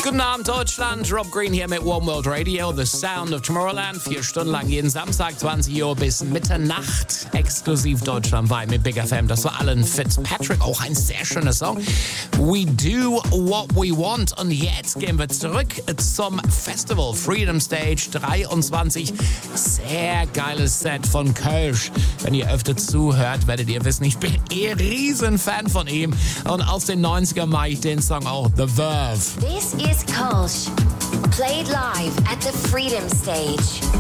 Guten Abend, Deutschland. Rob Green hier mit One World Radio, The Sound of Tomorrowland. 4 Stunden lang jeden Samstag, 20 Uhr bis Mitternacht. Exklusiv deutschlandweit mit Big FM. Das war Alan Fitzpatrick. Auch ein sehr schöner Song. We do what we want. Und jetzt gehen wir zurück zum Festival Freedom Stage 23. Sehr geiles Set von Kölsch. Wenn ihr öfter zuhört, werdet ihr wissen, ich bin eher riesen Fan von ihm. Und aus den 90ern mag ich den Song auch, The Verve. This is Kölsch, played live at the Freedom Stage.